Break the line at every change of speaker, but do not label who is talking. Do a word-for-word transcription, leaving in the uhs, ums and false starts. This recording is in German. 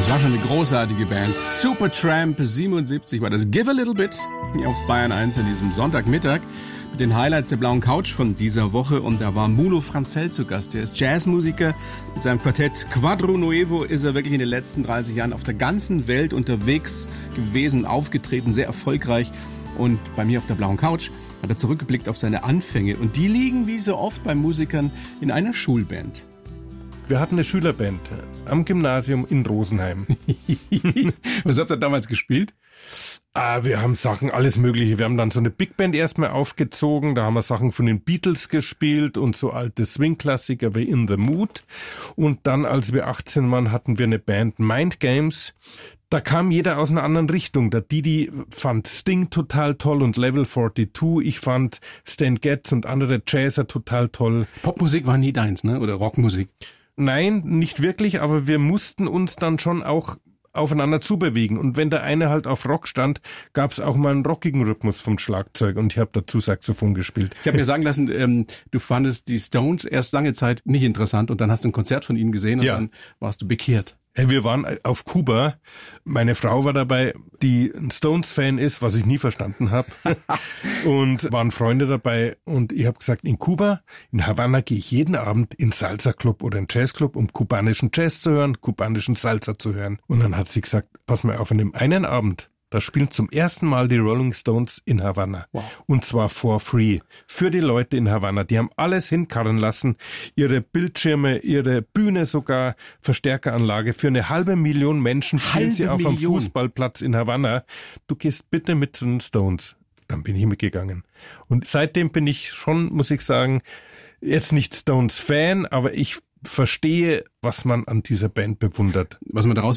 Das war schon eine großartige Band. Supertramp siebenundsiebzig war das. Give a Little Bit auf Bayern eins an diesem Sonntagmittag mit den Highlights der blauen Couch von dieser Woche. Und da war Mulo Franzell zu Gast. Der ist Jazzmusiker. Mit seinem Quartett Quadro Nuevo ist er wirklich in den letzten dreißig Jahren auf der ganzen Welt unterwegs gewesen, aufgetreten, sehr erfolgreich. Und bei mir auf der blauen Couch hat er zurückgeblickt auf seine Anfänge. Und die liegen wie so oft bei Musikern in einer Schulband.
Wir hatten eine Schülerband am Gymnasium in Rosenheim.
Was habt ihr damals gespielt?
Ah, wir haben Sachen, alles Mögliche. Wir haben dann so eine Big Band erstmal aufgezogen. Da haben wir Sachen von den Beatles gespielt und so alte Swing-Klassiker wie In the Mood. Und dann, als wir achtzehn waren, hatten wir eine Band Mind Games. Da kam jeder aus einer anderen Richtung. Der Didi fand Sting total toll und Level zweiundvierzig. Ich fand Stan Getz und andere Jazzer total toll.
Popmusik war nie deins, ne? Oder Rockmusik?
Nein, nicht wirklich, aber wir mussten uns dann schon auch aufeinander zubewegen. Und wenn der eine halt auf Rock stand, gab es auch mal einen rockigen Rhythmus vom Schlagzeug und ich habe dazu Saxophon gespielt.
Ich habe mir sagen lassen, ähm, du fandest die Stones erst lange Zeit nicht interessant und dann hast du ein Konzert von ihnen gesehen und ja. Dann warst du bekehrt.
Wir waren auf Kuba. Meine Frau war dabei, die ein Stones-Fan ist, was ich nie verstanden habe. Und waren Freunde dabei. Und ich habe gesagt, in Kuba, in Havanna, gehe ich jeden Abend in Salsa-Club oder in Jazz-Club, um kubanischen Jazz zu hören, kubanischen Salsa zu hören. Und dann hat sie gesagt, pass mal auf, an dem einen Abend, da spielen zum ersten Mal die Rolling Stones in Havanna. Wow. Und zwar for free. Für die Leute in Havanna. Die haben alles hinkarren lassen. Ihre Bildschirme, ihre Bühne sogar, Verstärkeranlage. Für eine halbe Million Menschen spielen sie auf einem Fußballplatz in Havanna. Du gehst bitte mit zu den Stones. Dann bin ich mitgegangen. Und seitdem bin ich schon, muss ich sagen, jetzt nicht Stones-Fan, aber ich verstehe, was man an dieser Band bewundert.
Was man daraus